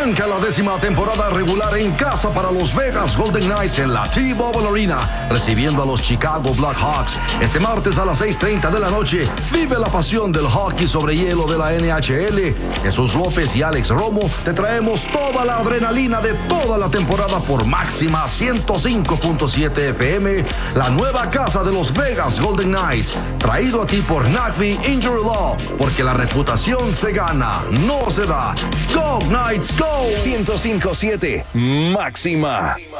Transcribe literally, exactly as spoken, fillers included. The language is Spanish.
Arranca la décima temporada regular en casa para los Vegas Golden Knights en la T-Mobile Arena, recibiendo a los Chicago Blackhawks. Este martes a las seis treinta de la noche, vive la pasión del hockey sobre hielo de la N H L. Jesús López y Alex Romo te traemos toda la adrenalina de toda la temporada por Máxima ciento cinco punto siete F M, la nueva casa de los Vegas Golden Knights. Traído a ti por Nagby Injury Law, porque la reputación se gana, no se da. Go Knights, go. ciento cinco punto siete Máxima.